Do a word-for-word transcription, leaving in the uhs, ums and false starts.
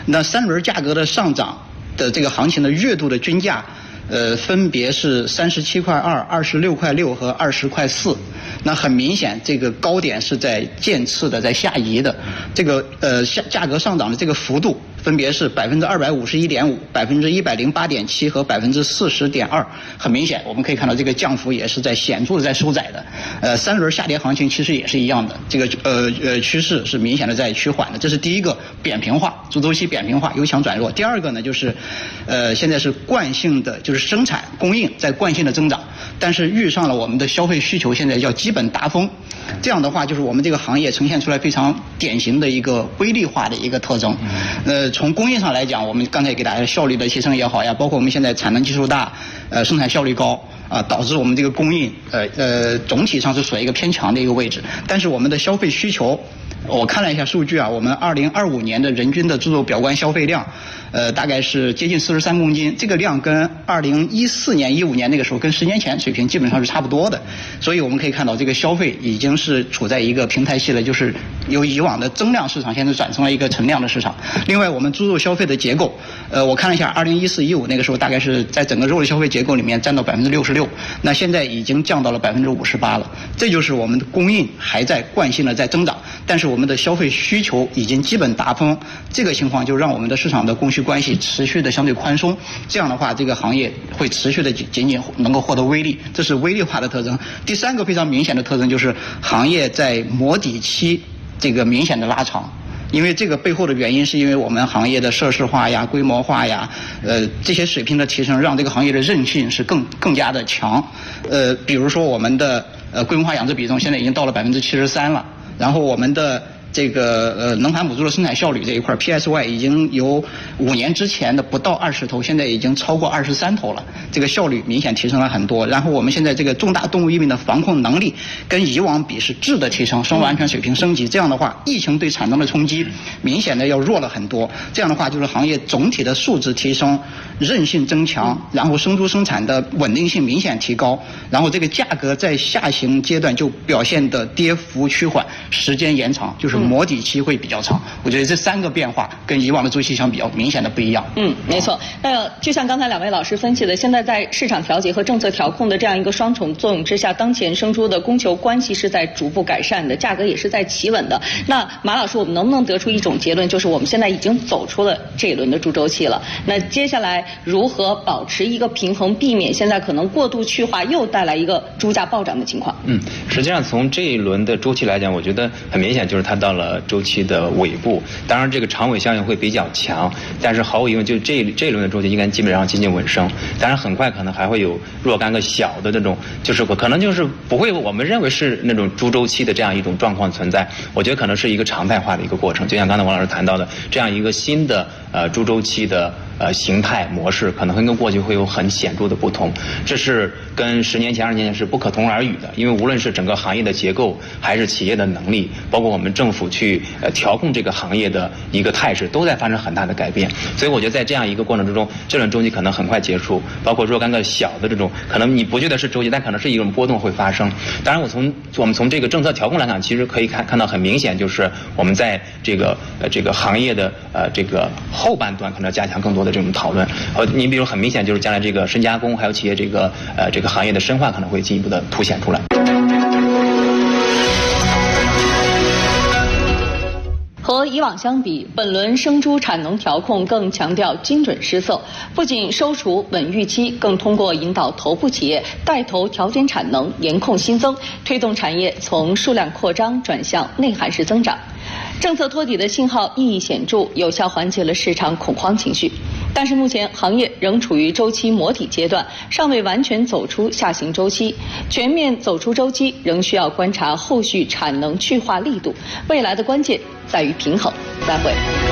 那三轮价格的上涨的这个行情的月度的均价。呃，分别是三十七块二、二十六块六和二十块四。那很明显，这个高点是在渐次的在下移的，这个呃下价格上涨的这个幅度分别是百分之二百五十一点五、百分之一百零八点七和百分之四十点二。很明显，我们可以看到这个降幅也是在显著的在收窄的。呃，三轮下跌行情其实也是一样的，这个呃呃趋势是明显的在趋缓的。这是第一个扁平化，周周期扁平化由强转弱。第二个呢，就是呃现在是惯性的就是生产供应在惯性的增长，但是遇上了我们的消费需求现在叫基本达峰，这样的话就是我们这个行业呈现出来非常典型的一个微利化的一个特征。呃，从供应上来讲，我们刚才给大家效率的提升也好呀，包括我们现在产能基数大，呃，生产效率高。啊，导致我们这个供应，呃呃，总体上是处在一个偏强的一个位置。但是我们的消费需求，我看了一下数据啊，我们二零二五年的人均的猪肉表观消费量，呃，大概是接近四十三公斤，这个量跟二零一四年、一五年那个时候跟十年前水平基本上是差不多的。所以我们可以看到，这个消费已经是处在一个平台期了，就是由以往的增量市场，现在转成了一个存量的市场。另外，我们猪肉消费的结构，呃，我看了一下，二零一四、一五那个时候大概是在整个肉类消费结构里面占到百分之六十六。那现在已经降到了百分之五十八了，这就是我们的供应还在惯性的在增长，但是我们的消费需求已经基本达峰，这个情况就让我们的市场的供需关系持续的相对宽松，这样的话，这个行业会持续的仅仅能够获得微利，这是微利化的特征。第三个非常明显的特征就是行业在磨底期这个明显的拉长。因为这个背后的原因，是因为我们行业的设施化呀、规模化呀，呃，这些水平的提升，让这个行业的韧性是更更加的强。呃，比如说我们的呃规模化养殖比重现在已经到了百分之七十三了，然后我们的这个呃能繁母猪的生产效率这一块 P S Y 已经由五年之前的不到二十头，现在已经超过二十三头了，这个效率明显提升了很多。然后我们现在这个重大动物疫病的防控能力跟以往比是质的提升，生物安全水平升级，这样的话疫情对产能的冲击明显的要弱了很多。这样的话就是行业总体的素质提升，韧性增强，然后生猪生产的稳定性明显提高，然后这个价格在下行阶段就表现的跌幅趋缓，时间延长，就是磨底期会比较长。我觉得这三个变化跟以往的周期相比较明显的不一样。 嗯，没错。那就像刚才两位老师分析的，现在在市场调节和政策调控的这样一个双重作用之下，当前生猪的供求关系是在逐步改善的，价格也是在企稳的。那马老师，我们能不能得出一种结论，就是我们现在已经走出了这一轮的猪周期了？那接下来如何保持一个平衡，避免现在可能过度去化又带来一个猪价暴涨的情况？ 嗯，实际上从这一轮的周期来讲，我觉得很明显就是它到了周期的尾部，当然这个长尾效应会比较强，但是毫无疑问，就这这一轮的周期应该基本上接近尾声。当然很快可能还会有若干个小的这种，就是可能就是不会我们认为是那种猪周期的这样一种状况存在。我觉得可能是一个常态化的一个过程，就像刚才王老师谈到的，这样一个新的呃猪周期的呃形态模式，可能会跟过去会有很显著的不同。这是跟十年前、二十年前是不可同而语的，因为无论是整个行业的结构，还是企业的能力，包括我们政府去呃调控这个行业的一个态势，都在发生很大的改变。所以我觉得在这样一个过程之中，这轮周期可能很快结束，包括若干个小的这种，可能你不觉得是周期，但可能是一种波动会发生。当然，我从我们从这个政策调控来讲，其实可以看看到很明显，就是我们在这个呃这个行业的呃这个后半段可能要加强更多的这种讨论。呃，你比如很明显就是将来这个深加工还有企业这个呃这个行业的深化可能会进一步的凸显出来。 和以往相比，本轮生猪产能调控更强调精准施策，不仅收储稳预期，更通过引导头部企业带头调减产能、严控新增，推动产业从数量扩张转向内涵式增长。政策托底的信号意义显著，有效缓解了市场恐慌情绪。但是目前行业仍处于周期磨底阶段，尚未完全走出下行周期。全面走出周期，仍需要观察后续产能去化力度。未来的关键在于平衡。再会。